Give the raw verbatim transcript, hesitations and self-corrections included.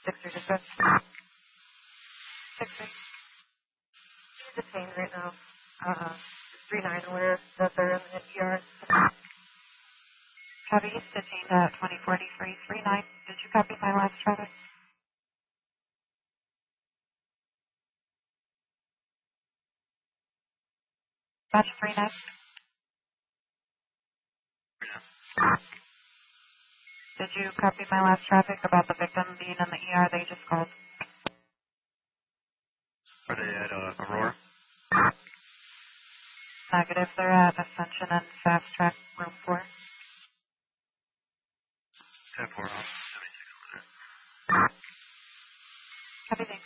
six three dispatch. six three. He's detained right now. Uh, three nine aware that they're in the E R. Copy, he's detained at twenty forty-three. three nine. Did you copy my last traffic? Batch three nine. Did you copy my last traffic about the victim being in the E R they just called? Are they at uh, Aurora? Negative, they're at Ascension and Fast Track Room four. ten four, uh, Copy, thank you.